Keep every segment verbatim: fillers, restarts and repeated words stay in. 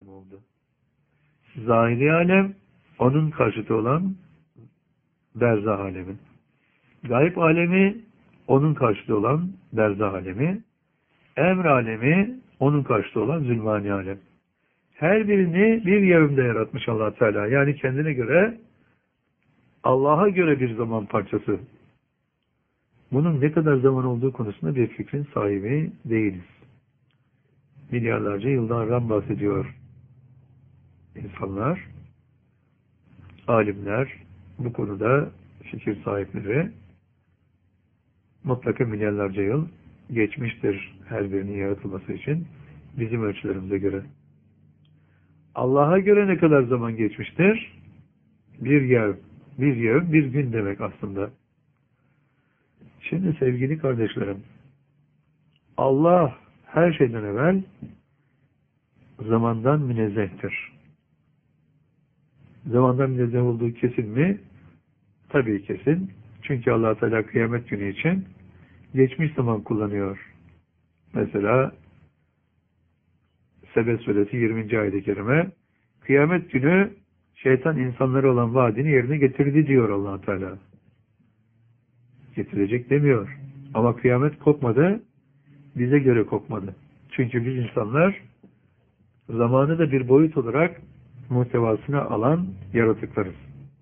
alemi oldu. Zahiri alem, onun karşıtı olan berzah alemi. Gayb alemi, onun karşıtı olan berzah alemi. Emr alemi, onun karşıtı olan zulmani alem. Her birini bir yevmde yaratmış Allah Teala. Yani kendine göre, Allah'a göre bir zaman parçası. Bunun ne kadar zaman olduğu konusunda bir fikrin sahibi değiliz. Milyarlarca yıldan bahsediyor insanlar, alimler, bu konuda fikir sahipleri mutlaka milyarlarca yıl geçmiştir her birinin yaratılması için bizim ölçülerimize göre. Allah'a göre ne kadar zaman geçmiştir? Bir yer, bir yer, bir gün demek aslında. Şimdi sevgili kardeşlerim, Allah her şeyden evvel zamandan münezzehtir. Zamandan münezzeh olduğu kesin mi? Tabii kesin. Çünkü Allah Teala kıyamet günü için geçmiş zaman kullanıyor. Mesela Sebe suresi yirminci ayet-i kerime, kıyamet günü şeytan insanlara olan vaadini yerine getirdi diyor Allah Teala. Getirecek demiyor. Ama kıyamet kopmadı, bize göre kopmadı. Çünkü biz insanlar zamanı da bir boyut olarak muhtevasına alan yaratıklarız.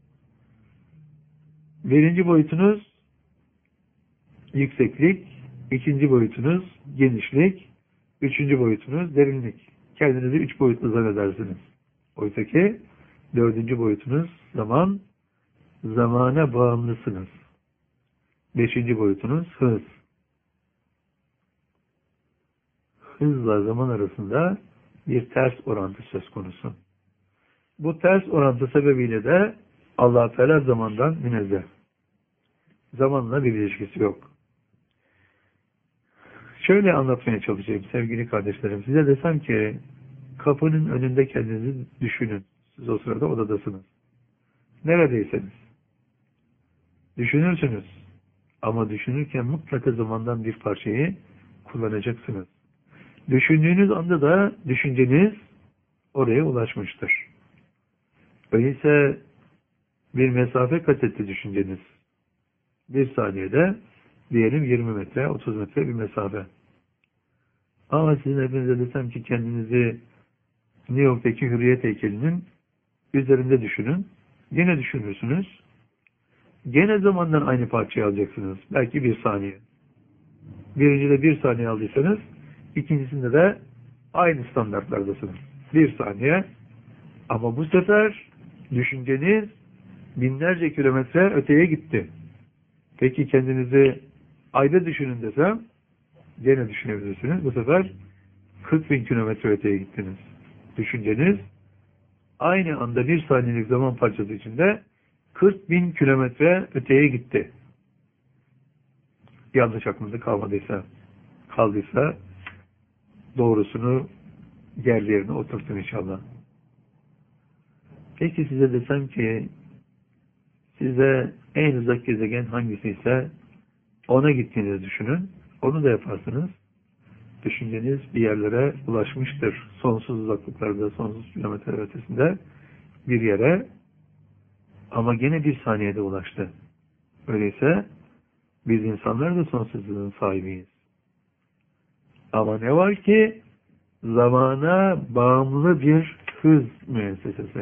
Birinci boyutunuz yükseklik, ikinci boyutunuz genişlik, üçüncü boyutunuz derinlik. Kendinizi üç boyutlu zannedersiniz. Oysa ki dördüncü boyutunuz zaman, zamana bağımlısınız. Beşinci boyutunuz hız. Hızla zaman arasında bir ters orantı söz konusu. Bu ters orantı sebebiyle de Allah Teala zamandan münezzeh. Zamanla bir ilişkisi yok. Şöyle anlatmaya çalışayım sevgili kardeşlerim. Size desem ki kapının önünde kendinizi düşünün. Siz o sırada odadasınız. Neredeyseniz. Düşünürsünüz. Ama düşünürken mutlaka zamandan bir parçayı kullanacaksınız. Düşündüğünüz anda da düşünceniz oraya ulaşmıştır. Öyleyse bir mesafe kat etti düşünceniz. Bir saniyede diyelim yirmi metre, otuz metre bir mesafe. Ama sizin hepinize desem ki kendinizi New York'taki Hürriyet heykelinin üzerinde düşünün. Gene düşünürsünüz. Gene zamandan aynı parçayı alacaksınız. Belki bir saniye. Birincide bir saniye aldıysanız ikincisinde de aynı standartlardasınız. Bir saniye. Ama bu sefer düşünceniz binlerce kilometre öteye gitti. Peki kendinizi ayda düşünün desem gene düşünebilirsiniz. Bu sefer kırk bin kilometre öteye gittiniz. Düşünceniz aynı anda bir saniyelik zaman parçası içinde kırk bin kilometre öteye gitti. Yanlış aklınızda kalmadıysa, kaldıysa doğrusunu yerli yerine oturtun inşallah. Peki size desem ki size en uzak gezegen hangisi ise ona gittiğinizi düşünün. Onu da yaparsınız. Düşünceniz bir yerlere ulaşmıştır. Sonsuz uzaklıklarda, sonsuz kilometre ötesinde bir yere ama gene bir saniyede ulaştı. Öyleyse biz insanlar da sonsuzluğun sahibiyiz. Ama ne var ki zamana bağımlı bir hız müessesesi.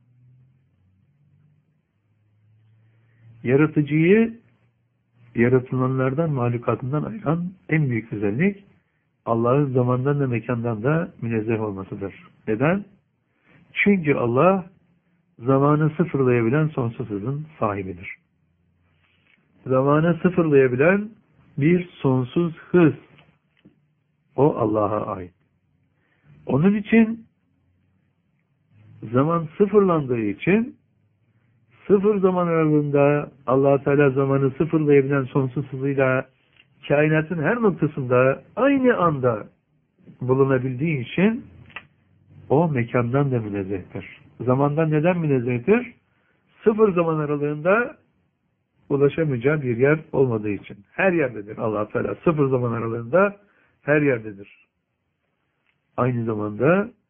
Yaratıcıyı yaratılanlardan, mahlukatından ayıran en büyük özellik Allah'ın zamandan da mekandan da münezzeh olmasıdır. Neden? Çünkü Allah zamanı sıfırlayabilen sonsuz hızın sahibidir. Zamanı sıfırlayabilen bir sonsuz hız. O Allah'a ait. Onun için zaman sıfırlandığı için sıfır zaman aralığında Allah Teala zamanı sıfırlayabilen sonsuz hızıyla kainatın her noktasında aynı anda bulunabildiği için o mekandan da münezzehtir. Zamandan neden münezzehtir? Sıfır zaman aralığında ulaşamayacağı bir yer olmadığı için. Her yerdedir Allah Teala. Sıfır zaman aralığında her yerdedir. Aynı zamanda